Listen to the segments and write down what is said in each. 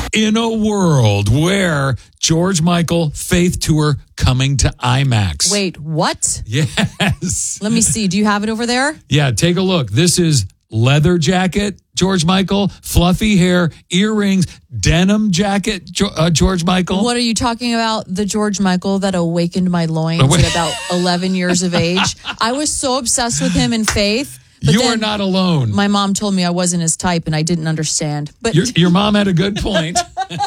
In a world where George Michael Faith Tour coming to IMAX. Wait, what? Yes. Let me see. Do you have it over there? Yeah, take a look. This is leather jacket, George Michael, fluffy hair, earrings, denim jacket, George Michael. What are you talking about? The George Michael that awakened my loins at about 11 years of age. I was so obsessed with him in Faith. You are not alone. My mom told me I wasn't his type and I didn't understand. But your mom had a good point.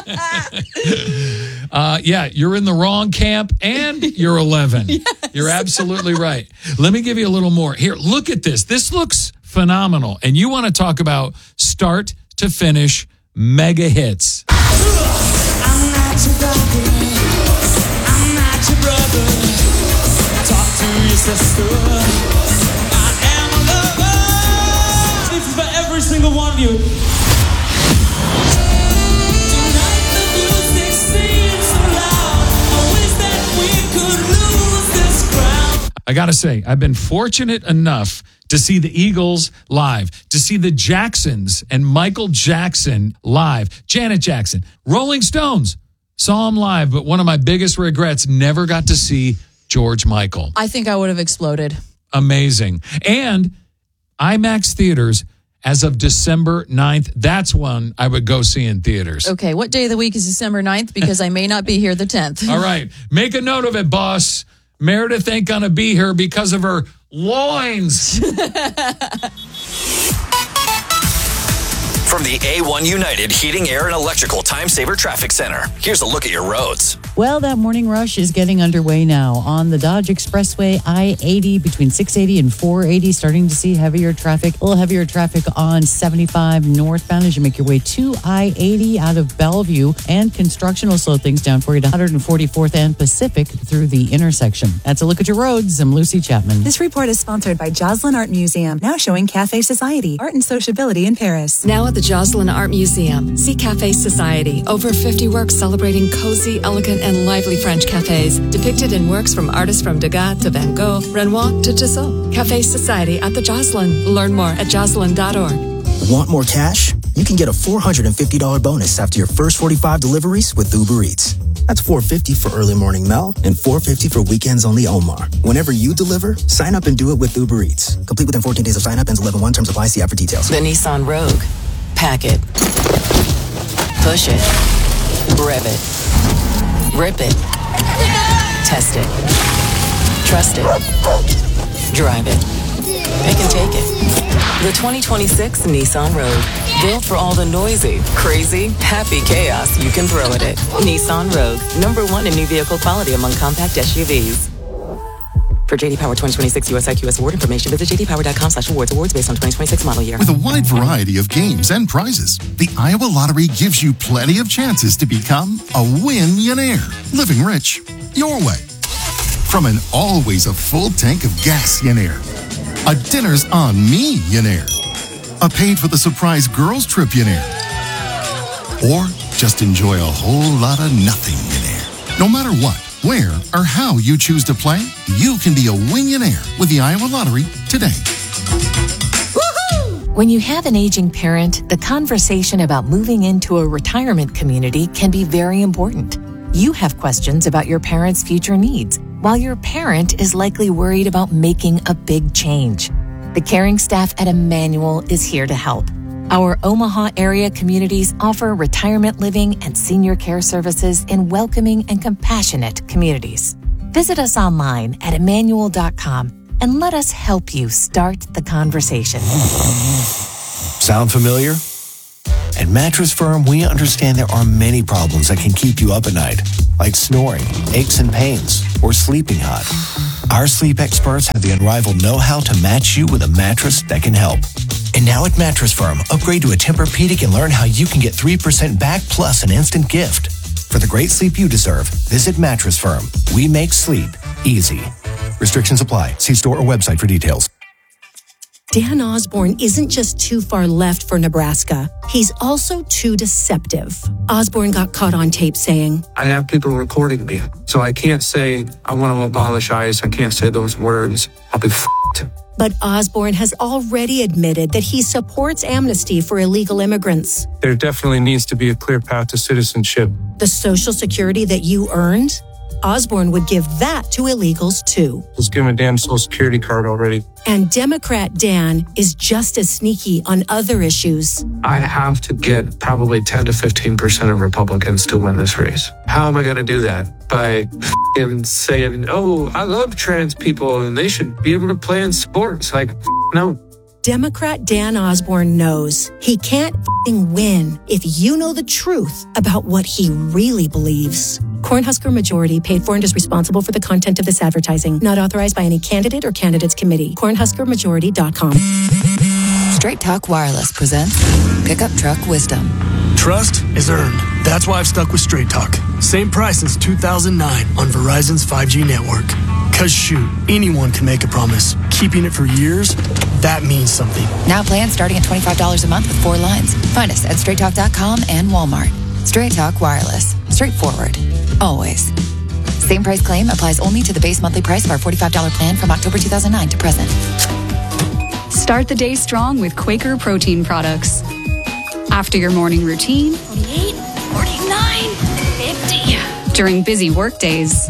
Yeah, you're in the wrong camp and you're 11. Yes. You're absolutely right. Let me give you a little more. Here, look at this. This looks phenomenal. And you want to talk about start to finish mega hits. I'm not your brother. I'm not your brother. Talk to your sister. For every single one of you. Tonight the music seems so loud. I wish that we could lose this crowd. I gotta say, I've been fortunate enough to see the Eagles live, to see the Jacksons and Michael Jackson live, Janet Jackson, Rolling Stones, saw him live, but one of my biggest regrets, never got to see George Michael. I think I would have exploded. Amazing. And IMAX theaters, as of December 9th, that's one I would go see in theaters. Okay, what day of the week is December 9th? Because I may not be here the 10th. All right, make a note of it, boss. Meredith ain't going to be here because of her loins. From the A1 United Heating, Air, and Electrical Time Saver Traffic Center, here's a look at your roads. Well, that morning rush is getting underway now on the Dodge Expressway I-80 between 680 and 480, starting to see heavier traffic. A little heavier traffic on 75 northbound as you make your way to I-80 out of Bellevue, and construction will slow things down for you to 144th and Pacific through the intersection. That's a look at your roads. I'm Lucy Chapman. This report is sponsored by Joslin Art Museum, now showing Café Society, art and sociability in Paris. Now at the Joslin Art Museum, see Café Society. Over 50 works celebrating cozy, elegant, and lively French cafes, depicted in works from artists from Degas to Van Gogh, Renoir to Tissot. Café Society at the Joslin. Learn more at joslin.org. Want more cash? You can get a $450 bonus after your first 45 deliveries with Uber Eats. That's $450 for early morning Mel and $450 for weekends only Omar. Whenever you deliver, sign up and do it with Uber Eats. Complete within 14 days of sign up, ends 11/1. Terms apply. See app for details. The Nissan Rogue. Pack it. Push it. Rev it. Rip it. Test it. Trust it. Drive it. It can take it. The 2026 Nissan Rogue. Built for all the noisy, crazy, happy chaos you can throw at it. Nissan Rogue. #1 in new vehicle quality among compact SUVs. For JD Power 2026 US IQS award information, visit jdpower.com/awards. Awards based on 2026 model year. With a wide variety of games and prizes, the Iowa Lottery gives you plenty of chances to become a win-millionaire. Living rich your way. From an always a full tank of gas-millionaire, a dinner's on me-millionaire, a paid for the surprise girls trip-millionaire, or just enjoy a whole lot of nothing-millionaire. No matter what, where, or how you choose to play, you can be a win-millionaire with the Iowa Lottery today. When you have an aging parent, the conversation about moving into a retirement community can be very important. You have questions about your parent's future needs, while your parent is likely worried about making a big change. The caring staff at Emmanuel is here to help. Our Omaha area communities offer retirement living and senior care services in welcoming and compassionate communities. Visit us online at emmanuel.com and let us help you start the conversation. Sound familiar? At Mattress Firm, we understand there are many problems that can keep you up at night, like snoring, aches and pains, or sleeping hot. Our sleep experts have the unrivaled know-how to match you with a mattress that can help. And now at Mattress Firm, upgrade to a Tempur-Pedic and learn how you can get 3% back plus an instant gift. For the great sleep you deserve, visit Mattress Firm. We make sleep easy. Restrictions apply. See store or website for details. Dan Osborne isn't just too far left for Nebraska. He's also too deceptive. Osborne got caught on tape saying, I have people recording me, so I can't say I want to abolish ICE. I can't say those words. I'll be f***ed. But Osborne has already admitted that he supports amnesty for illegal immigrants. There definitely needs to be a clear path to citizenship. The Social Security that you earned, Osborne would give that to illegals too. Just give him a damn Social Security card already. And Democrat Dan is just as sneaky on other issues. I have to get probably 10 to 15% of Republicans to win this race. How am I going to do that? By saying, oh, I love trans people and they should be able to play in sports. Like, no. Democrat Dan Osborne knows he can't win if you know the truth about what he really believes. Cornhusker Majority paid for and is responsible for the content of this advertising. Not authorized by any candidate or candidates committee. CornhuskerMajority.com. Straight Talk Wireless presents Pickup Truck Wisdom. Trust is earned. That's why I've stuck with Straight Talk. Same price since 2009 on Verizon's 5G network. Cause shoot, anyone can make a promise. Keeping it for years, that means something. Now plans starting at $25 a month with 4 lines. Find us at straighttalk.com and Walmart. Straight Talk Wireless. Straightforward. Always. Same price claim applies only to the base monthly price of our $45 plan from October 2009 to present. Start the day strong with Quaker protein products. After your morning routine, 48, 49, 50. During busy work days,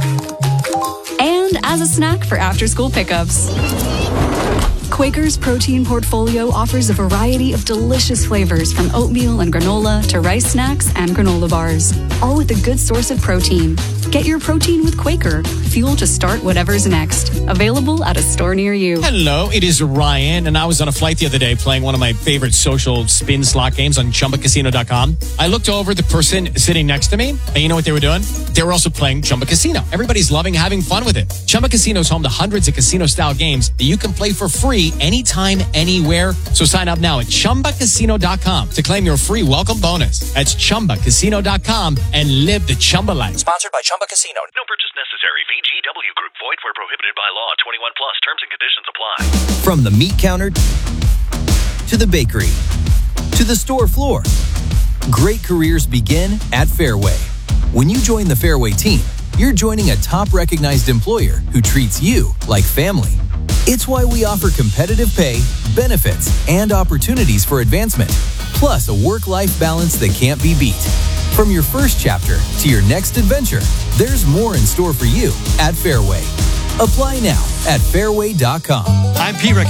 and as a snack for after-school pickups. Quaker's protein portfolio offers a variety of delicious flavors from oatmeal and granola to rice snacks and granola bars, all with a good source of protein. Get your protein with Quaker, fuel to start whatever's next. Available at a store near you. Hello, it is Ryan, and I was on a flight the other day playing one of my favorite social spin slot games on ChumbaCasino.com. I looked over the person sitting next to me, and you know what they were doing? They were also playing Chumba Casino. Everybody's loving having fun with it. Chumba Casino is home to hundreds of casino-style games that you can play for free anytime, anywhere. So sign up now at ChumbaCasino.com to claim your free welcome bonus. That's ChumbaCasino.com and live the Chumba life. Sponsored by Chumba Casino. No purchase necessary. VGW Group. Void where prohibited by law. 21 plus. Terms and conditions apply. From the meat counter to the bakery to the store floor, great careers begin at Fairway. When you join the Fairway team, you're joining a top recognized employer who treats you like family. It's why we offer competitive pay, benefits, and opportunities for advancement, plus a work-life balance that can't be beat. From your first chapter to your next adventure, there's more in store for you at Fairway. Apply now at fairway.com. I'm P. Rick